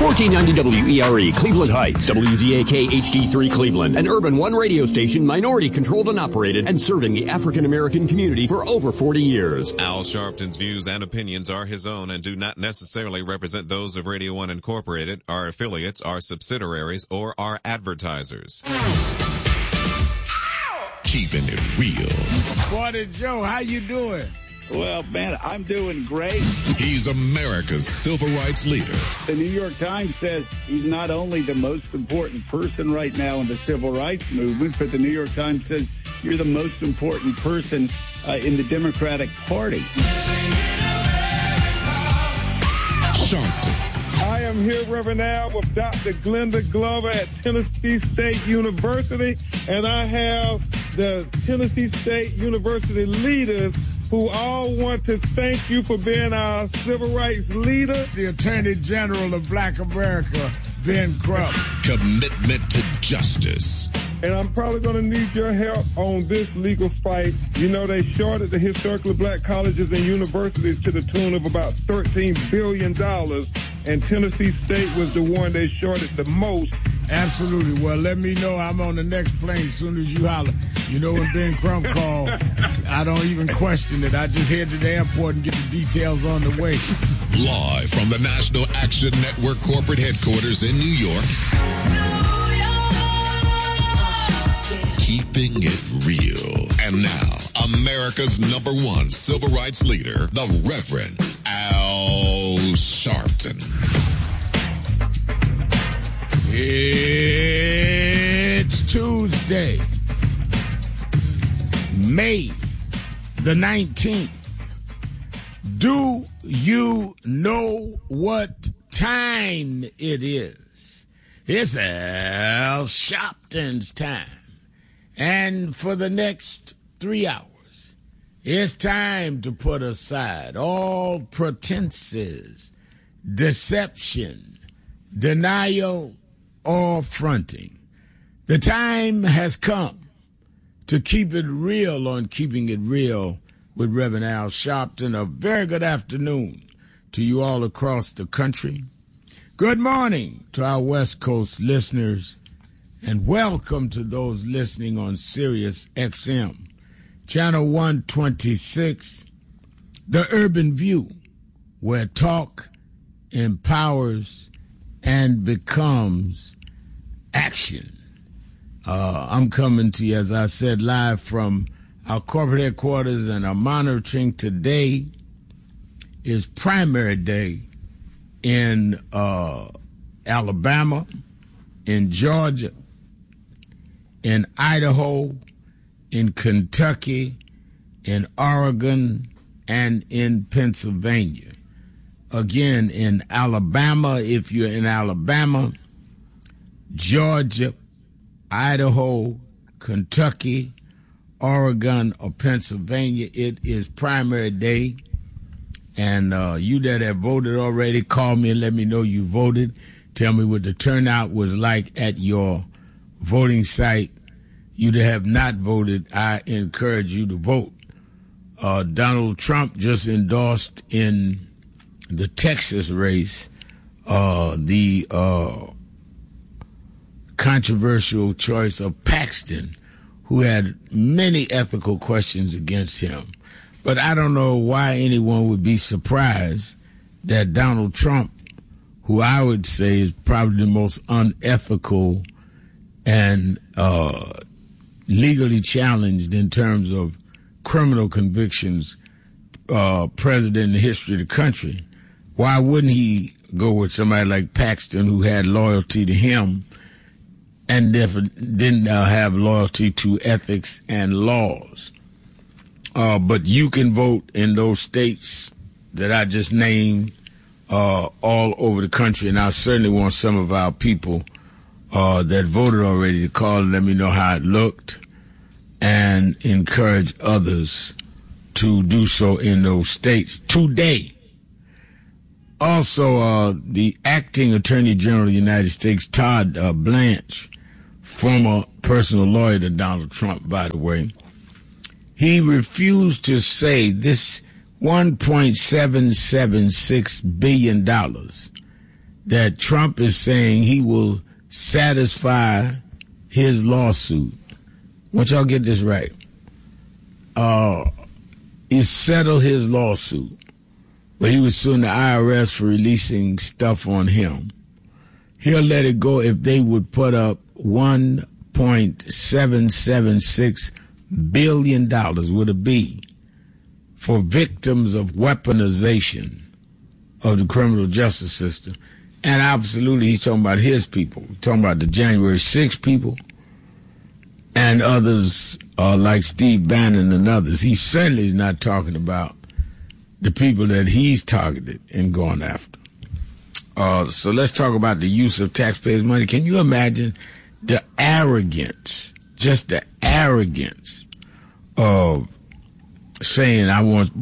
1490 WERE, Cleveland Heights, WZAK HD3 Cleveland, an Urban One radio station, minority controlled and operated, and serving the African American community for over 40 years. Al Sharpton's views and opinions are his own and do not necessarily represent those of Radio One Incorporated, our affiliates, our subsidiaries, or our advertisers. Keeping it real. Morning, Joe. How you doing? Well, man, I'm doing great. He's America's civil rights leader. The New York Times says he's not only the most important person right now in the civil rights movement, but the New York Times says you're the most important person in the Democratic Party. Sharpton. I am here, Reverend Al, with Dr. Glenda Glover at Tennessee State University, and I have the Tennessee State University leaders who all want to thank you for being our civil rights leader. The Attorney General of Black America, Ben Crump. Commitment to justice. And I'm probably going to need your help on this legal fight. You know, they shorted the historically black colleges and universities to the tune of about $13 billion, and Tennessee State was the one they shorted the most. Absolutely. Well, let me know. I'm on the next plane as soon as you holler. You know, when Ben Crump called, I don't even question it. I just head to the airport and get the details on the way. Live from the National Action Network corporate headquarters in New York. Keeping it real. And now, America's #1 civil rights leader, the Reverend Al Sharpton. It's Tuesday, May the 19th. Do you know what time it is? It's Al Sharpton's time. And for the next 3 hours, it's time to put aside all pretenses, deception, denial, or fronting. The time has come to keep it real on Keeping It Real with Reverend Al Sharpton. A very good afternoon to you all across the country. Good morning to our West Coast listeners, and welcome to those listening on Sirius XM, Channel 126, The Urban View, where talk empowers and becomes action. I'm coming to you, as I said, live from our corporate headquarters, and I'm monitoring today is primary day in Alabama, in Georgia, in Idaho, in Kentucky, in Oregon, and in Pennsylvania. Again, in Alabama, if you're in Alabama, Georgia, Idaho, Kentucky, Oregon, or Pennsylvania, it is primary day. And you that have voted already, call me and let me know you voted. Tell me what the turnout was like at your voting site. You that have not voted, I encourage you to vote. Donald Trump just endorsed in the Texas race the controversial choice of Paxton, who had many ethical questions against him. But I don't know why anyone would be surprised that Donald Trump, who I would say is probably the most unethical and legally challenged in terms of criminal convictions, president in the history of the country, why wouldn't he go with somebody like Paxton, who had loyalty to him and didn't have loyalty to ethics and laws? But you can vote in those states that I just named all over the country, and I certainly want some of our people that voted already to call and let me know how it looked and encourage others to do so in those states today. Also, the acting Attorney General of the United States, Todd Blanche, former personal lawyer to Donald Trump, by the way, he refused to say this $1.776 billion that Trump is saying he will satisfy his lawsuit. I want y'all to get this right. He settled his lawsuit, but he was suing the IRS for releasing stuff on him. He'll let it go if they would put up $1.776 billion with a B for victims of weaponization of the criminal justice system. And absolutely, he's talking about his people. He's talking about the January 6 people and others like Steve Bannon and others. He certainly is not talking about the people that he's targeted and gone after. So let's talk about the use of taxpayers' money. Can you imagine the arrogance, just the arrogance of saying I want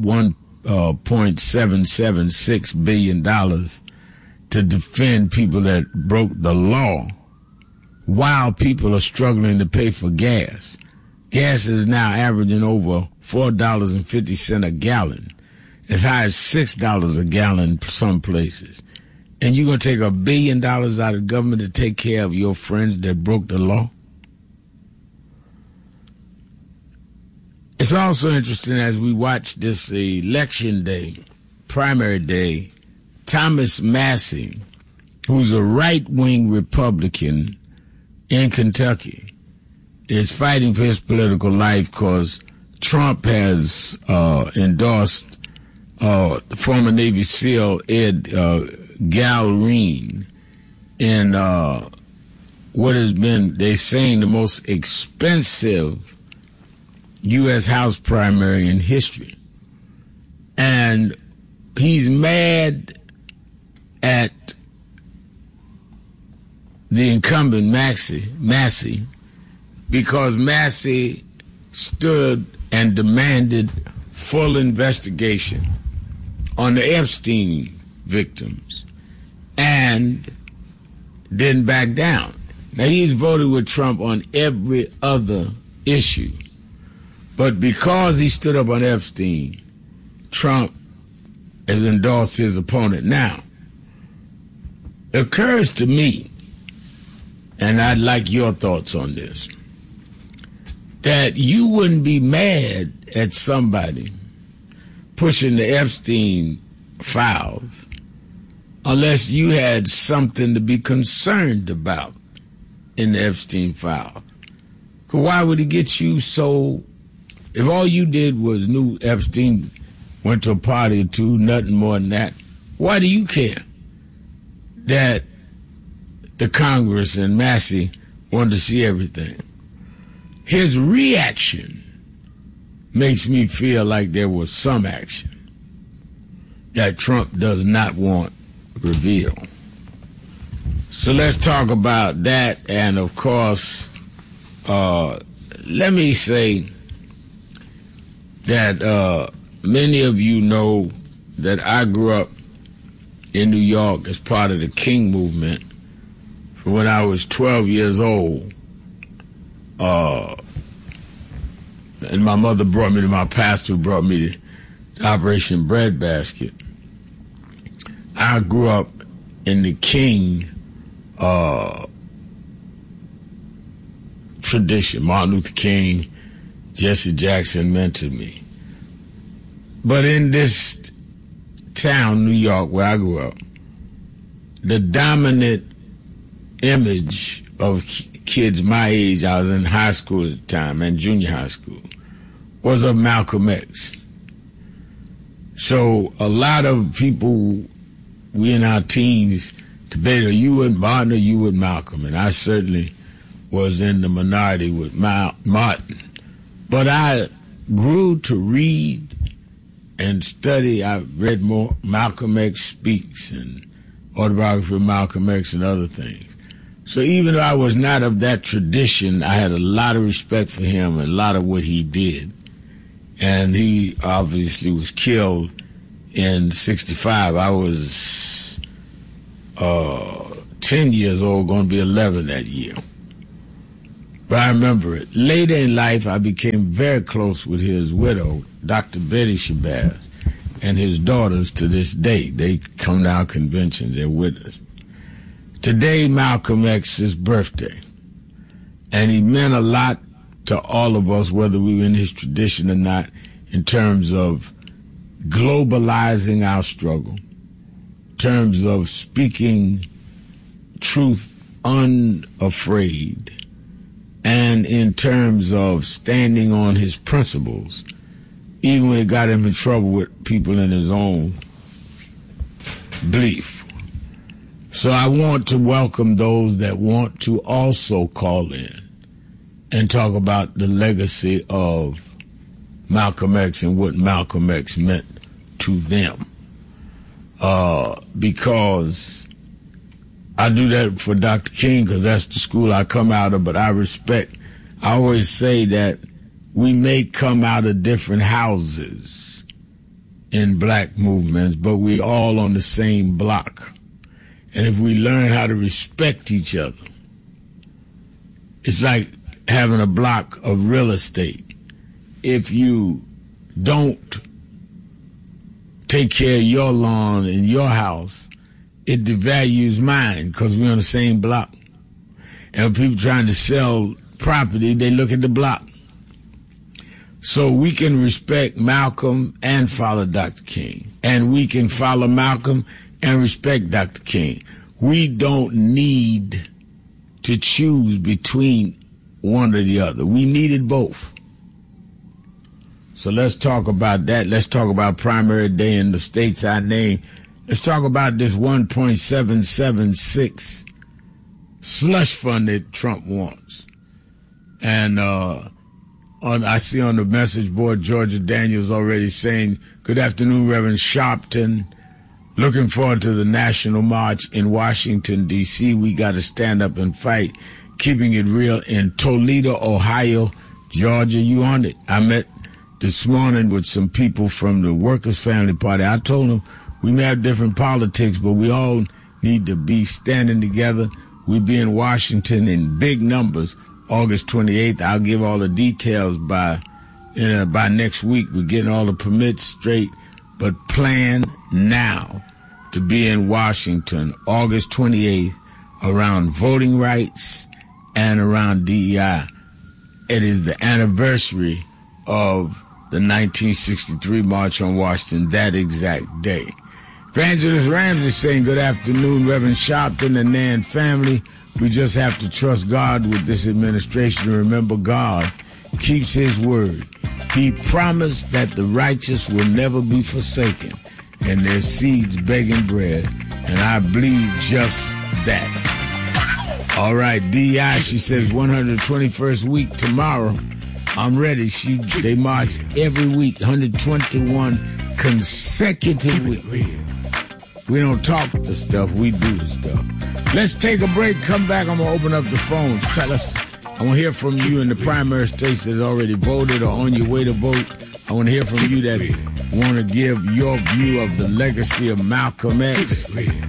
$1.776 billion to defend people that broke the law while people are struggling to pay for gas. Gas is now averaging over $4.50 a gallon, as high as $6 a gallon for some places. And you're going to take $1 billion out of government to take care of your friends that broke the law? It's also interesting as we watch this election day, primary day, Thomas Massie, who's a right-wing Republican in Kentucky, is fighting for his political life because Trump has endorsed former Navy SEAL Ed Galrine in what has been, they're saying, the most expensive U.S. House primary in history. And he's mad at the incumbent Massie because Massie stood and demanded full investigation on the Epstein victims and didn't back down. Now, he's voted with Trump on every other issue, but because he stood up on Epstein, Trump has endorsed his opponent. Now, it occurs to me, and I'd like your thoughts on this, that you wouldn't be mad at somebody pushing the Epstein files unless you had something to be concerned about in the Epstein file. Why would it get you so, if all you did was knew Epstein went to a party or two, nothing more than that, why do you care that the Congress and Massie wanted to see everything? His reaction makes me feel like there was some action that Trump does not want revealed. So let's talk about that. And, of course, let me say that many of you know that I grew up in New York as part of the King movement from when I was 12 years old. And my mother brought me to my pastor, who brought me to Operation Breadbasket. I grew up in the King tradition. Martin Luther King, Jesse Jackson mentored me. But in this town, New York, where I grew up, the dominant image of kids my age, I was in high school at the time, and junior high school, was of Malcolm X. So a lot of people, we in our teens, debate, are you with Martin or you with Malcolm? And I certainly was in the minority with Martin. But I grew to read and study. I read more Malcolm X Speaks and Autobiography of Malcolm X and other things. So even though I was not of that tradition, I had a lot of respect for him and a lot of what he did. And he obviously was killed in 1965. I was 10 years old, going to be 11 that year. But I remember it. Later in life, I became very close with his widow, Dr. Betty Shabazz, and his daughters to this day. They come to our conventions. They're with us. Today, Malcolm X's birthday. And he meant a lot to all of us, whether we were in his tradition or not, in terms of globalizing our struggle, in terms of speaking truth unafraid, and in terms of standing on his principles, even when it got him in trouble with people in his own belief. So I want to welcome those that want to also call in and talk about the legacy of Malcolm X and what Malcolm X meant to them. Because I do that for Dr. King because that's the school I come out of, but I always say that we may come out of different houses in black movements, but we all on the same block. And if we learn how to respect each other, it's like having a block of real estate. If you don't take care of your lawn in your house, it devalues mine because we're on the same block. And when people trying to sell property, they look at the block. So we can respect Malcolm and follow Dr. King. And we can follow Malcolm and respect Dr. King. We don't need to choose between one or the other. We needed both. So let's talk about that. Let's talk about primary day in the states I named. Let's talk about this 1.776 slush fund that Trump wants. And I see on the message board, Georgia Daniels already saying, good afternoon, Reverend Sharpton. Looking forward to the National March in Washington, D.C. We got to stand up and fight, keeping it real in Toledo, Ohio, Georgia. You on it? I met this morning with some people from the Workers' Family Party. I told them we may have different politics, but we all need to be standing together. We'll be in Washington in big numbers August 28th. I'll give all the details by next week. We're getting all the permits straight, but plan now to be in Washington August 28th around voting rights and around DEI. It is the anniversary of the 1963 March on Washington, that exact day. Evangelist Ramsey saying, good afternoon, Reverend Sharpton and Nan family. We just have to trust God with this administration and remember God keeps his word. He promised that the righteous will never be forsaken and their seeds begging bread. And I believe just that. All right, DI, she says 121st week tomorrow. I'm ready. They march every week, 121 consecutive weeks. We don't talk the stuff, we do the stuff. Let's take a break, come back, I'm going to open up the phones. I want to hear from you in the primary states that's already voted or on your way to vote. I want to hear from you that want to give your view of the legacy of Malcolm X.